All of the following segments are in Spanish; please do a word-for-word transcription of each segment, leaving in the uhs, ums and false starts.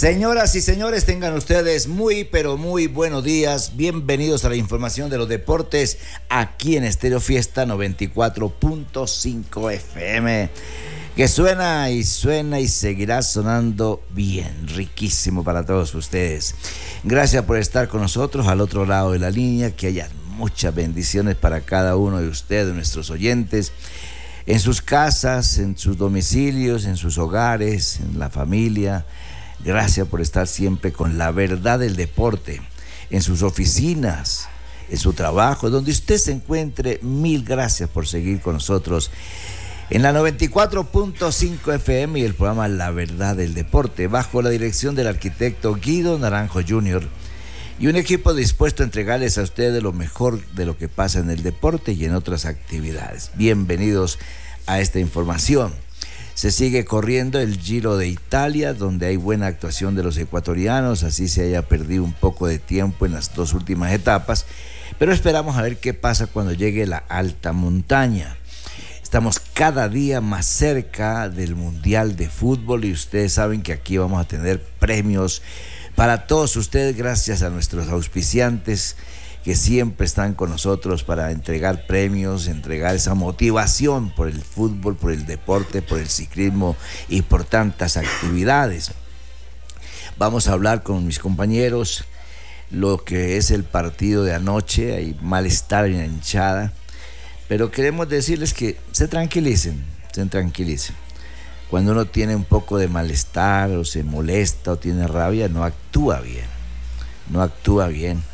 Señoras y señores, tengan ustedes muy, pero muy buenos días. Bienvenidos a la información de los deportes aquí en Estéreo Fiesta noventa y cuatro punto cinco F M. Que suena y suena y seguirá sonando bien, riquísimo para todos ustedes. Gracias por estar con nosotros al otro lado de la línea. Que haya muchas bendiciones para cada uno de ustedes, nuestros oyentes, en sus casas, en sus domicilios, en sus hogares, en la familia. Gracias por estar siempre con la verdad del deporte, en sus oficinas, en su trabajo, donde usted se encuentre. Mil gracias por seguir con nosotros en la noventa y cuatro punto cinco F M y el programa La Verdad del Deporte, bajo la dirección del arquitecto Guido Naranjo junior y un equipo dispuesto a entregarles a ustedes lo mejor de lo que pasa en el deporte y en otras actividades. Bienvenidos a esta información. Se sigue corriendo el Giro de Italia, donde hay buena actuación de los ecuatorianos, así se haya perdido un poco de tiempo en las dos últimas etapas, pero esperamos a ver qué pasa cuando llegue la alta montaña. Estamos cada día más cerca del Mundial de Fútbol y ustedes saben que aquí vamos a tener premios para todos ustedes gracias a nuestros auspiciantes que siempre están con nosotros para entregar premios, entregar esa motivación por el fútbol, por el deporte, por el ciclismo y por tantas actividades. Vamos a hablar con mis compañeros lo que es el partido de anoche. Hay malestar en la hinchada, pero queremos decirles que se tranquilicen, se tranquilicen. Cuando uno tiene un poco de malestar o se molesta o tiene rabia, no actúa bien, no actúa bien.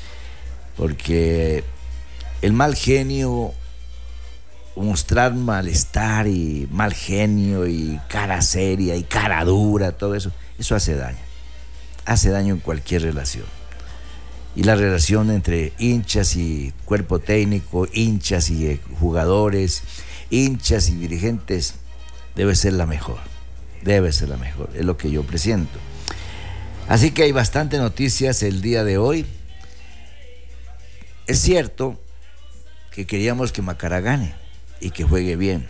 Porque el mal genio, mostrar malestar y mal genio y cara seria y cara dura, todo eso, eso hace daño. Hace daño en cualquier relación. Y la relación entre hinchas y cuerpo técnico, hinchas y jugadores, hinchas y dirigentes, debe ser la mejor. Debe ser la mejor, es lo que yo presiento. Así que hay bastantes noticias el día de hoy. Es cierto que queríamos que Macará gane y que juegue bien.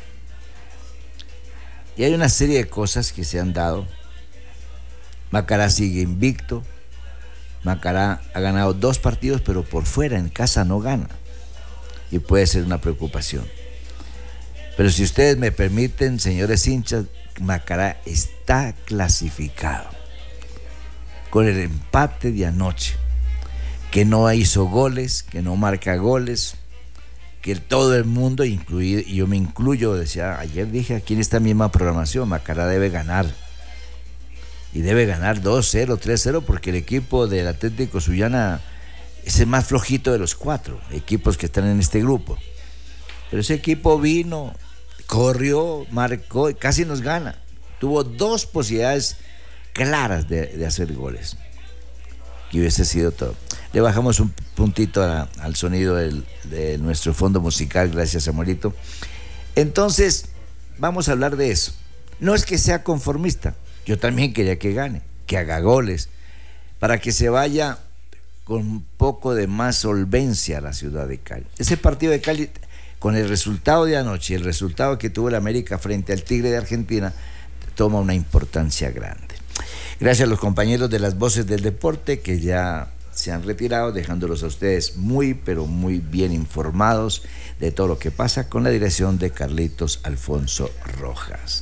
Y hay una serie de cosas que se han dado. Macará sigue invicto. Macará ha ganado dos partidos, pero por fuera, en casa, no gana. Y puede ser una preocupación. Pero si ustedes me permiten, señores hinchas, Macará está clasificado. Con el empate de anoche. Que no hizo goles, que no marca goles, que todo el mundo, incluido, y yo me incluyo, decía, ayer dije aquí en esta misma programación, Macará debe ganar. Y debe ganar dos cero, tres cero, porque el equipo del Atlético Sullana es el más flojito de los cuatro equipos que están en este grupo. Pero ese equipo vino, corrió, marcó y casi nos gana. Tuvo dos posibilidades claras de, de hacer goles. Que hubiese sido todo. Le bajamos un puntito a, al sonido del, de nuestro fondo musical, gracias Samuelito. Entonces, vamos a hablar de eso. No es que sea conformista, yo también quería que gane, que haga goles, para que se vaya con un poco de más solvencia a la ciudad de Cali. Ese partido de Cali, con el resultado de anoche y el resultado que tuvo el América frente al Tigre de Argentina, toma una importancia grande. Gracias a los compañeros de las Voces del Deporte que ya se han retirado, dejándolos a ustedes muy, pero muy bien informados de todo lo que pasa, con la dirección de Carlitos Alfonso Rojas.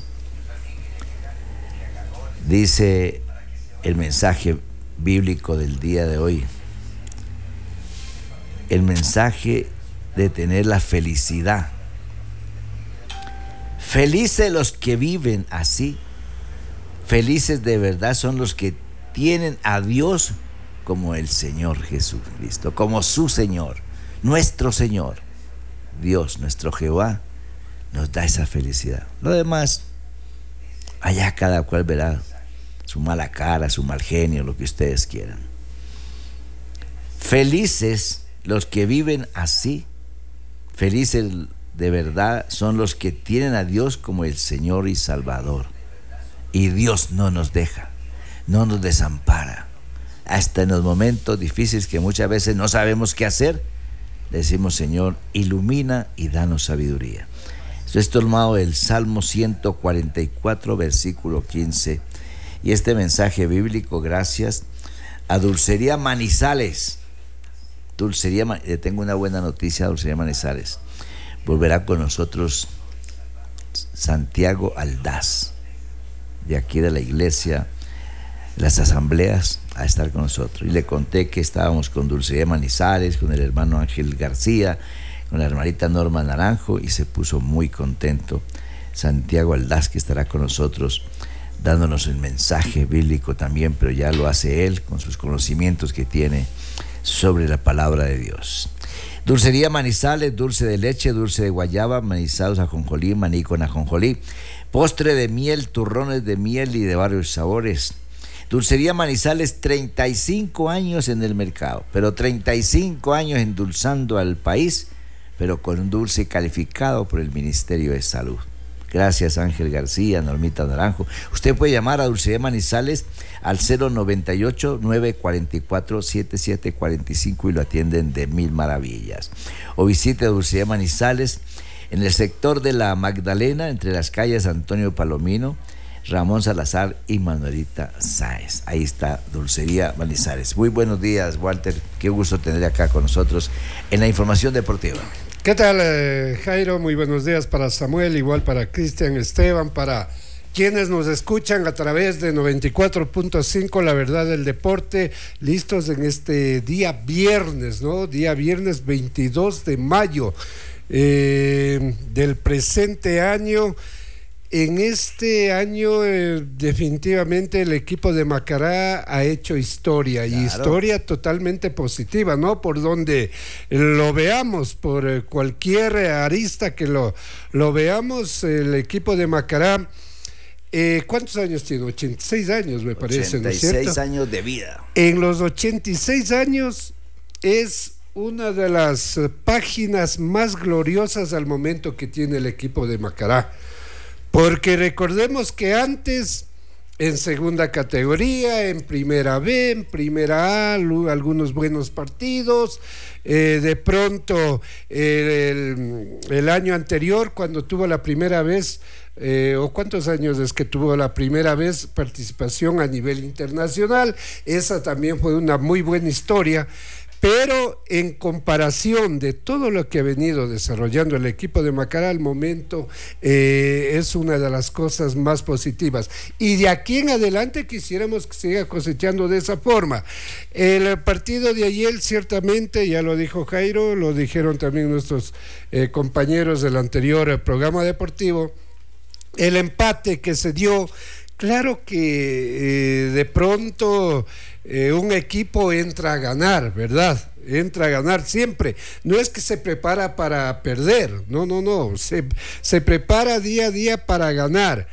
Dice el mensaje bíblico del día de hoy, el mensaje de tener la felicidad. Felices los que viven así. Felices de verdad son los que tienen a Dios como el Señor Jesucristo, como su Señor, nuestro Señor. Dios, nuestro Jehová, nos da esa felicidad. Lo demás, allá cada cual verá su mala cara, su mal genio, lo que ustedes quieran. Felices los que viven así. Felices de verdad son los que tienen a Dios como el Señor y Salvador. Y Dios no nos deja, no nos desampara. Hasta en los momentos difíciles que muchas veces no sabemos qué hacer, le decimos, Señor, ilumina y danos sabiduría. Esto es tomado del Salmo ciento cuarenta y cuatro, versículo quince Y este mensaje bíblico, gracias a Dulcería Manizales. Dulcería, le tengo una buena noticia a Dulcería Manizales. Volverá con nosotros Santiago Aldaz, de aquí de la iglesia, las asambleas, a estar con nosotros. Y le conté que estábamos con Dulcería Manizales, con el hermano Ángel García, con la hermanita Norma Naranjo, y se puso muy contento. Santiago Aldaz, que estará con nosotros dándonos el mensaje bíblico también, pero ya lo hace él con sus conocimientos que tiene sobre la palabra de Dios. Dulcería Manizales, dulce de leche, dulce de guayaba, manizados ajonjolí, maní con ajonjolí, postre de miel, turrones de miel y de varios sabores. Dulcería Manizales, treinta y cinco años en el mercado, pero treinta y cinco años endulzando al país, pero con un dulce calificado por el Ministerio de Salud. Gracias, Ángel García, Normita Naranjo. Usted puede llamar a Dulcería Manizales al cero noventa y ocho, nueve cuatro cuatro, siete siete cuatro cinco y lo atienden de mil maravillas. O visite Dulcería Manizales en el sector de la Magdalena, entre las calles Antonio Palomino, Ramón Salazar y Manuelita Sáez. Ahí está Dulcería Manizales. Muy buenos días, Walter. Qué gusto tener acá con nosotros en la información deportiva. ¿Qué tal, eh, Jairo? Muy buenos días para Samuel, igual para Cristian, Esteban, para quienes nos escuchan a través de noventa y cuatro punto cinco, La Verdad del Deporte, listos en este día viernes, ¿no? Día viernes veintidós de mayo eh, del presente año. En este año eh, definitivamente el equipo de Macará ha hecho historia, claro. Y historia totalmente positiva, ¿no? Por donde lo veamos, por eh, cualquier arista que lo, lo veamos, el equipo de Macará, eh, ¿cuántos años tiene? ochenta y seis años me parece, ¿no es cierto? ochenta y seis años de vida. En los ochenta y seis años es una de las páginas más gloriosas al momento que tiene el equipo de Macará. Porque recordemos que antes, en segunda categoría, en primera B, en primera A, algunos buenos partidos, eh, de pronto eh, el, el año anterior, cuando tuvo la primera vez, eh, o cuántos años es que tuvo la primera vez participación a nivel internacional, esa también fue una muy buena historia. Pero en comparación de todo lo que ha venido desarrollando el equipo de Macará al momento, eh, es una de las cosas más positivas. Y de aquí en adelante quisiéramos que siga cosechando de esa forma. El partido de ayer, ciertamente, ya lo dijo Jairo, lo dijeron también nuestros eh, compañeros del anterior programa deportivo, el empate que se dio. Claro que eh, de pronto eh, un equipo entra a ganar, ¿verdad? Entra a ganar siempre. No es que se prepara para perder, no, no, no. Se, se prepara día a día para ganar.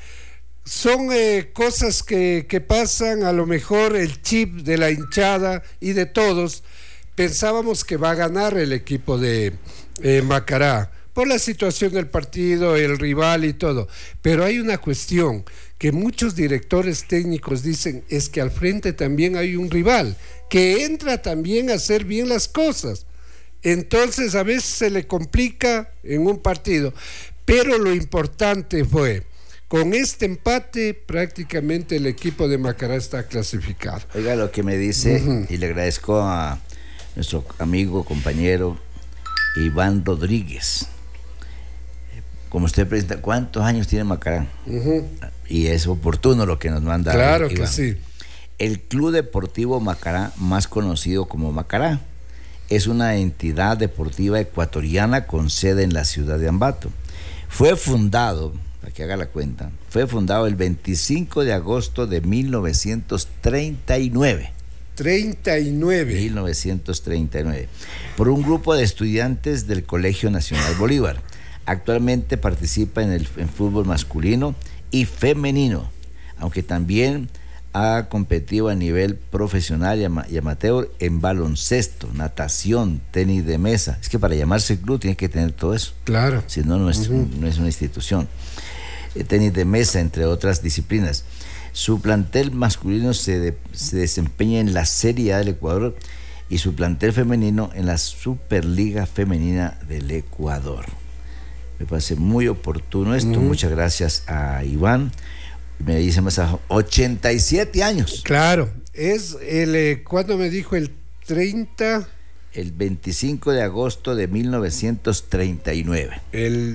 Son eh, cosas que, que pasan, a lo mejor el chip de la hinchada y de todos. Pensábamos que va a ganar el equipo de eh, Macará por la situación del partido, el rival y todo. Pero hay una cuestión que muchos directores técnicos dicen, es que al frente también hay un rival que entra también a hacer bien las cosas. Entonces a veces se le complica en un partido, pero lo importante fue, con este empate prácticamente el equipo de Macará está clasificado. Oiga lo que me dice, uh-huh. Y le agradezco a nuestro amigo, compañero Iván Rodríguez. Como usted presenta, ¿cuántos años tiene Macará? Uh-huh. Y es oportuno lo que nos manda. Claro Iván. Que sí. El Club Deportivo Macará, más conocido como Macará, es una entidad deportiva ecuatoriana con sede en la ciudad de Ambato. Fue fundado, para que haga la cuenta, fue fundado el veinticinco de agosto de mil novecientos treinta y nueve. treinta y nueve. mil novecientos treinta y nueve. Por un grupo de estudiantes del Colegio Nacional Bolívar. Actualmente participa en el en fútbol masculino y femenino, aunque también ha competido a nivel profesional y, ama, y amateur en baloncesto, natación, tenis de mesa. Es que para llamarse club tiene que tener todo eso. Claro. Si no, no es, uh-huh. no es una institución. Eh, tenis de mesa, entre otras disciplinas. Su plantel masculino se, de, se desempeña en la Serie A del Ecuador y su plantel femenino en la Superliga Femenina del Ecuador. Me parece muy oportuno esto. Uh-huh. Muchas gracias a Iván. Me dice más abajo, ochenta y siete años. Claro, es el, eh, ¿cuándo me dijo? El treinta. El veinticinco de agosto de mil novecientos treinta y nueve. El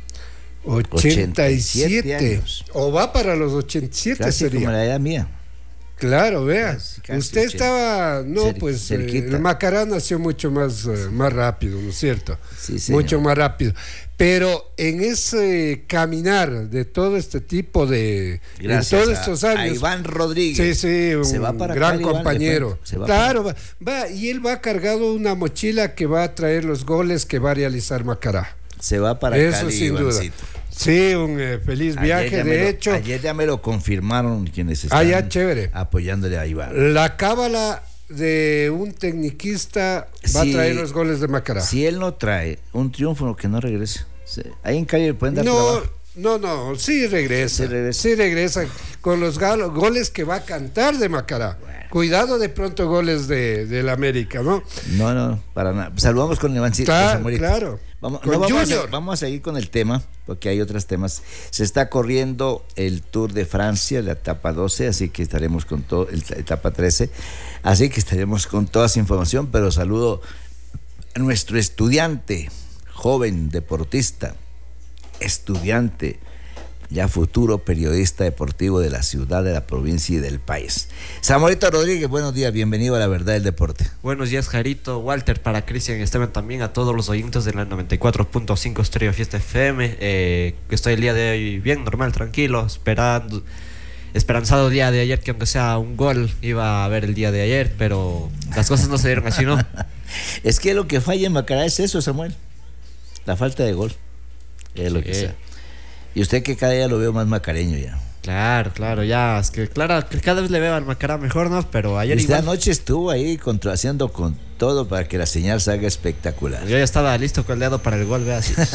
ochenta y siete. Años. O va para los ochenta y siete. Casi sería. como la edad mía. Claro, vea. Casi, casi Usted ochenta. estaba, no, Cer- pues eh, cerquita. el Macará nació mucho más, eh, más rápido, ¿no es cierto? Sí, señor. Mucho más rápido. Pero en ese caminar de todo este tipo de, Gracias en todos a- estos a años. Iván Rodríguez. Sí, sí, un Se va para gran Cali, Iván, compañero. le cuento. Se va Claro, va, va, y él va cargado una mochila que va a traer los goles que va a realizar Macará. Se va para Eso Cali, sin duda. Ivancito. Sí, un eh, feliz viaje. Ayer ya me De lo- hecho, Ayer ya me lo confirmaron quienes están Ah, ya, chévere. apoyándole a Iván. la cábala de un tecniquista va Sí. a traer los goles de Macará. Si él no trae un triunfo, que no regrese. Sí. Ahí en Cali le pueden dar No, trabajo. no, no, sí regresa. Sí regresa. Sí regresa con los galo- goles que va a cantar de Macará. Cuidado de pronto goles de del América, ¿no? No, no, para nada. Saludamos con Ivancito. Claro, Samuelito. claro. Vamos, Con no, vamos, a, Junior. vamos a seguir con el tema, porque hay otros temas. Se está corriendo el Tour de Francia, la etapa doce, así que estaremos con todo, el- la etapa trece, así que estaremos con toda esa información, pero saludo a nuestro estudiante, joven deportista, estudiante, ya futuro periodista deportivo de la ciudad, de la provincia y del país. Samuelito Rodríguez, buenos días, bienvenido a La Verdad del Deporte. Buenos días, Jarito, Walter, para Cristian Esteban, también a todos los oyentes de la noventa y cuatro punto cinco Estrella Fiesta F M. Eh, que estoy el día de hoy bien, normal, tranquilo, esperando, esperanzado día de ayer, que aunque sea un gol iba a haber el día de ayer, pero las cosas no se dieron así, ¿no? Es que lo que falla en Macará es eso, Samuel, la falta de gol, es lo Sí. que sea. Y usted que cada día lo veo más macareño ya. Claro, claro, ya, es que claro, que cada vez le veo al Macará mejor, ¿no? Pero ayer Usted igual, anoche estuvo ahí contra, haciendo con todo para que la señal salga espectacular. yo ya estaba listo con el dedo para el gol, vea, así.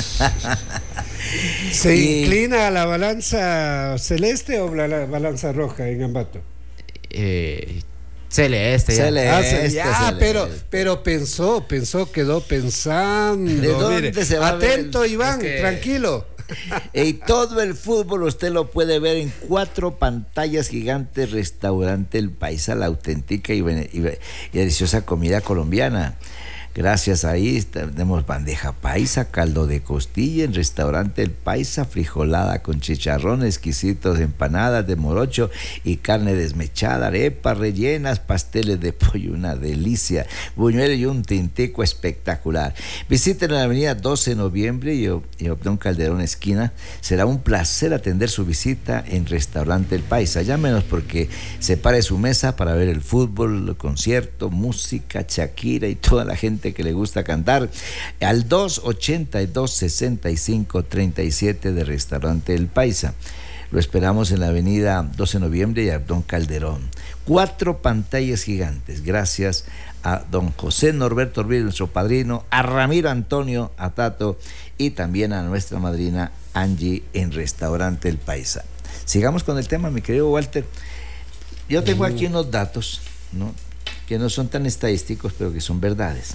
¿Se Y- inclina a la balanza celeste o la, la balanza roja en Ambato? Eh, celeste, ya. Celeste. Ah, se- ya, celeste. pero, pero pensó, pensó, quedó pensando. ¿De dónde Mire, se va a ver atento, el- Iván, es que- tranquilo. Y todo el fútbol usted lo puede ver en cuatro pantallas gigantes. Restaurante El Paisa, la auténtica y, bene- y, y deliciosa comida colombiana. Gracias, ahí tenemos bandeja paisa, caldo de costilla en Restaurante El Paisa, frijolada con chicharrón, exquisitos, empanadas de morocho y carne desmechada, arepas rellenas, pasteles de pollo, una delicia, buñuelo y un tintico espectacular. Visiten la avenida doce de noviembre y, y Obdón Calderón esquina. Será un placer atender su visita en Restaurante El Paisa. Llámenos porque separe su mesa para ver el fútbol, el concierto, música, Shakira y toda la gente que le gusta cantar, al dos ochenta y dos, sesenta y cinco, treinta y siete de Restaurante El Paisa. Lo esperamos en la avenida doce de noviembre y a Don Calderón. Cuatro pantallas gigantes, gracias a don José Norberto Orbiz, nuestro padrino, a Ramiro Antonio, a Tato y también a nuestra madrina Angie en Restaurante El Paisa. Sigamos con el tema, mi querido Walter. Yo tengo aquí unos datos, ¿no?, que no son tan estadísticos, pero que son verdades.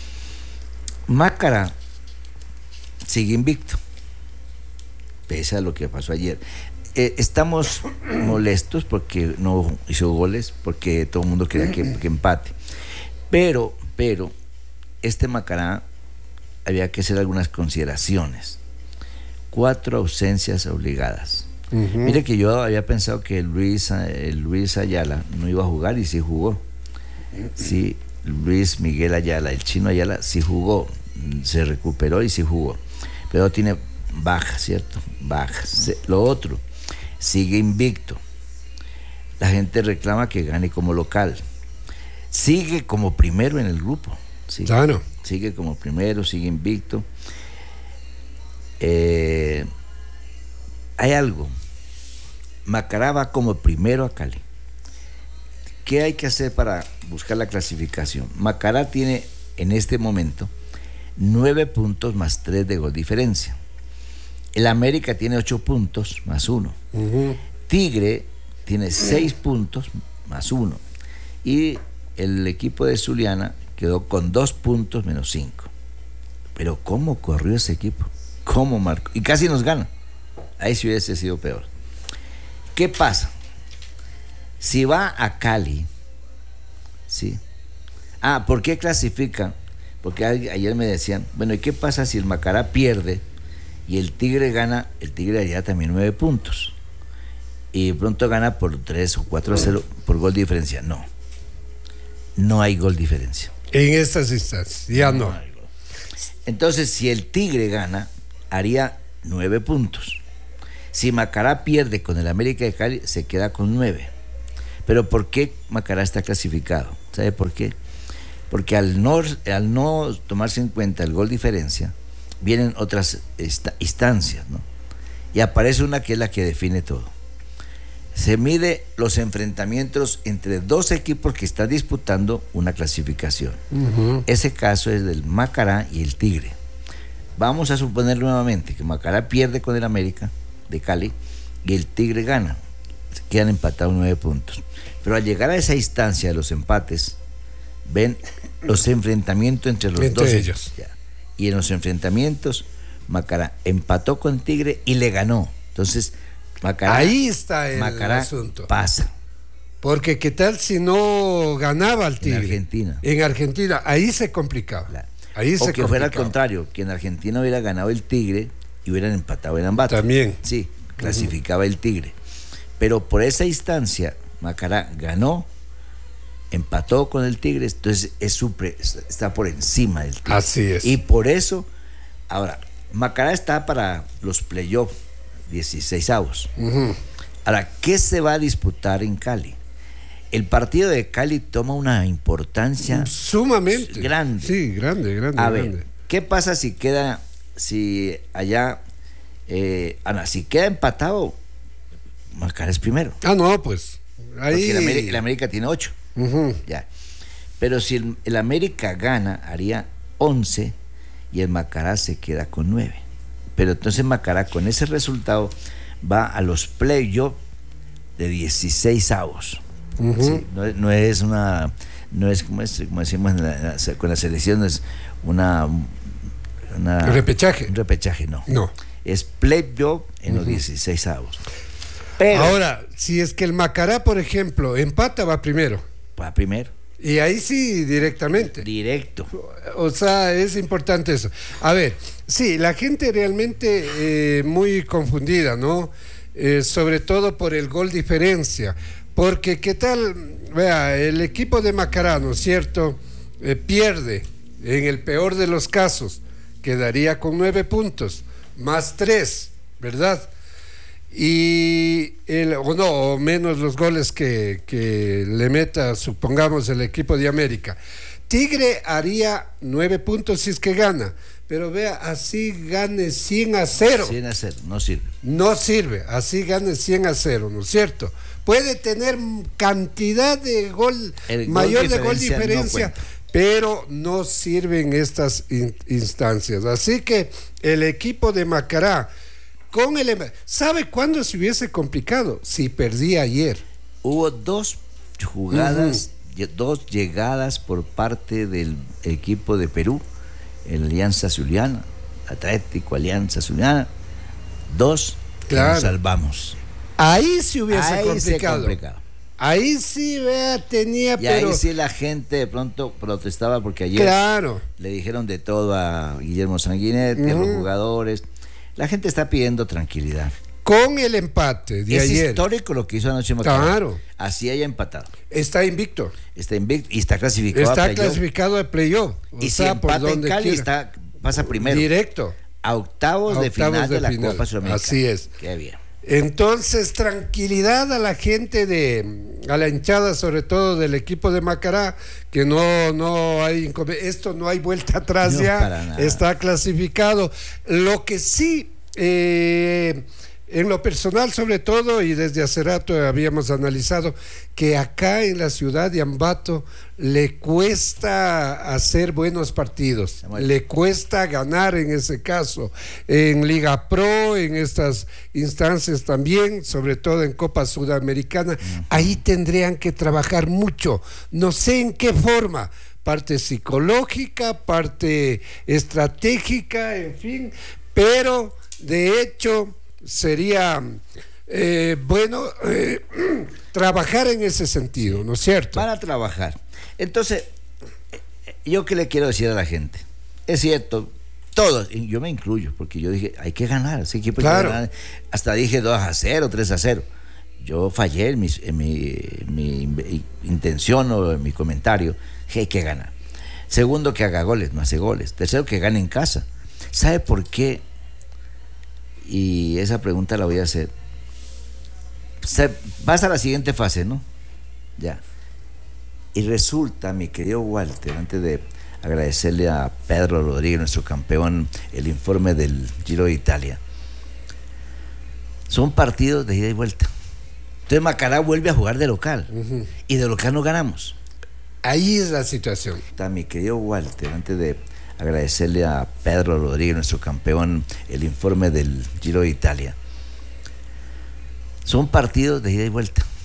Macará sigue invicto, pese a lo que pasó ayer. Eh, estamos molestos porque no hizo goles, porque todo el mundo quería que, que empate. Pero, pero, este Macará había que hacer algunas consideraciones. Cuatro ausencias obligadas. Uh-huh. Mire que yo había pensado que Luis, eh, Luis Ayala no iba a jugar y sí jugó. Sí, Luis Miguel Ayala, el chino Ayala, sí jugó, se recuperó y sí jugó, pero tiene baja, ¿cierto? Baja. Lo otro, sigue invicto. La gente reclama que gane como local. Sigue como primero en el grupo. ¿Sí? Claro. Sigue como primero, sigue invicto. Eh, hay algo. Macará va como primero a Cali. ¿Qué hay que hacer para buscar la clasificación? Macará tiene en este momento nueve puntos más tres de gol diferencia. El América tiene ocho puntos más uno. Uh-huh. Tigre tiene seis puntos más uno. Y el equipo de Zuliana quedó con dos puntos menos cinco. Pero ¿cómo corrió ese equipo? ¿Cómo marcó? Y casi nos gana. Ahí sí hubiese sido peor. ¿Qué pasa? Si va a Cali, ¿sí? Ah, ¿por qué clasifica? Porque ayer me decían, bueno, ¿y qué pasa si el Macará pierde y el Tigre gana? El Tigre haría también nueve puntos. Y de pronto gana por tres o cuatro a cero por gol diferencia. No. No hay gol diferencia. En estas instancias, ya no. no. Entonces, si el Tigre gana, haría nueve puntos. Si Macará pierde con el América de Cali, se queda con nueve. Pero ¿por qué Macará está clasificado? ¿Sabe por qué? Porque al no, al no tomarse en cuenta el gol diferencia, vienen otras esta, instancias, ¿no? Y aparece una que es la que define todo. Se mide los enfrentamientos entre dos equipos que están disputando una clasificación. Uh-huh. Ese caso es del Macará y el Tigre. Vamos a suponer nuevamente que Macará pierde con el América de Cali y el Tigre gana. Quedan empatados nueve puntos. Pero al llegar a esa instancia de los empates, ven los enfrentamientos entre los entre dos ellos. Ya. Y en los enfrentamientos, Macará empató con Tigre y le ganó. Entonces, Macará, ahí está el Macará asunto. Pasa. Porque qué tal si no ganaba el Tigre. En Argentina. En Argentina, ahí se complicaba. Claro. Ahí o se que complicaba. fuera al contrario, que en Argentina hubiera ganado el Tigre y hubieran empatado el Ambato. También. Sí, clasificaba uh-huh. el Tigre. Pero por esa instancia, Macará ganó, empató con el Tigre, entonces es super, está por encima del Tigre. Así es. Y por eso, ahora, Macará está para los playoffs dieciseisavos. Uh-huh. Ahora, ¿qué se va a disputar en Cali? El partido de Cali toma una importancia sumamente grande. Sí, grande, grande. A grande. ver, ¿qué pasa si queda, si allá, eh, Ana, si queda empatado, Macará es primero? Ah, no, pues. Ahí... Porque el América, el América tiene ocho. Uh-huh. Ya. Pero si el, el América gana, haría once y el Macará se queda con nueve. Pero entonces Macará con ese resultado va a los playoffs de dieciseisavos. Uh-huh. Sí, no, no es una, no es como, es, como decimos en la, en la, con la selección, es una, una repechaje. Un repechaje, no. No. Es playoff en uh-huh. los dieciseisavos. Pero, ahora, si es que el Macará, por ejemplo, empata, va primero. Va primero. Y ahí sí, directamente. Directo. O sea, es importante eso. A ver, sí, la gente realmente eh, muy confundida, ¿no? Eh, sobre todo por el gol diferencia. Porque, ¿qué tal? Vea, el equipo de Macará, ¿no es cierto? Eh, pierde, en el peor de los casos, quedaría con nueve puntos, más tres, ¿verdad? Y el, o no, o menos los goles que, que le meta, supongamos, el equipo de América. Tigre haría nueve puntos si es que gana, pero vea, así gane cien a cero. cien a cero, no sirve. No sirve, así gane cien a cero, ¿no es cierto? Puede tener cantidad de gol, el mayor gol de gol diferencia, no, pero no sirven estas in, instancias. Así que el equipo de Macará, con el, ¿sabe cuándo se hubiese complicado? Si perdía ayer. Hubo dos jugadas, uh-huh. dos llegadas por parte del equipo de Perú, el Alianza Zuliana, Atlético Alianza Zuliana, dos, claro. Que nos salvamos. Ahí sí hubiese ahí complicado. complicado. Ahí sí, vea, tenía, y pero... ahí sí la gente de pronto protestaba porque ayer claro. le dijeron de todo a Guillermo Sanguinetti, uh-huh. a los jugadores. La gente está pidiendo tranquilidad. Con el empate de es ayer. Es histórico lo que hizo anoche Macará. Claro. Así haya empatado. Está invicto. Está invicto y está clasificado está a playoff. Está clasificado a playoff. Y si empata en Cali, está, pasa primero. Directo. A octavos, a octavos de final de, de la final. Copa Sudamericana. Así es. Qué bien. Entonces, tranquilidad a la gente de, a la hinchada, sobre todo del equipo de Macará, que no, no hay, esto no hay vuelta atrás, no, ya está clasificado. Lo que sí, eh, en lo personal sobre todo, y desde hace rato habíamos analizado, que acá en la ciudad de Ambato le cuesta hacer buenos partidos, le cuesta ganar en ese caso, en Liga Pro, en estas instancias también, sobre todo en Copa Sudamericana, uh-huh. Ahí tendrían que trabajar mucho, no sé en qué forma, parte psicológica, parte estratégica, en fin, pero de hecho sería eh, bueno, eh, trabajar en ese sentido, ¿no es cierto? Van a trabajar. Entonces, yo qué le quiero decir a la gente. Es cierto, todos, y yo me incluyo, porque yo dije, hay que ganar, ese equipo hay Claro. que ganar. Hasta dije dos a cero, tres a cero. Yo fallé en, mis, en mi, mi intención o en mi comentario. Dije, hay que ganar. Segundo, que haga goles, no hace goles. Tercero, que gane en casa. ¿Sabe por qué? Y esa pregunta la voy a hacer. Vas a la siguiente fase, ¿no? Ya. Y resulta, mi querido Walter, antes de agradecerle a Pedro Rodríguez, nuestro campeón, el informe del Giro de Italia, son partidos de ida y vuelta. Entonces Macará vuelve a jugar de local, uh-huh. y de local no ganamos. Ahí es la situación. Está, mi querido Walter, antes de agradecerle a Pedro Rodríguez, nuestro campeón, el informe del Giro de Italia, son partidos de ida y vuelta.